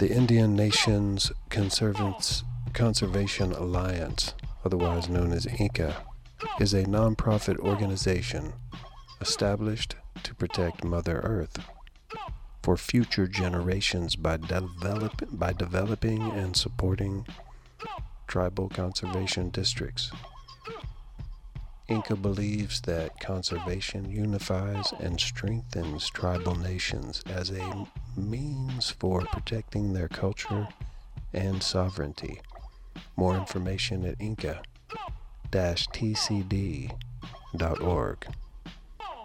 The Indian Nations Conservation Alliance, otherwise known as INCA, is a non-profit organization established to protect Mother Earth for future generations by developing and supporting tribal conservation districts. INCA believes that conservation unifies and strengthens tribal nations as a means for protecting their culture and sovereignty. More information at inca-tcd.org.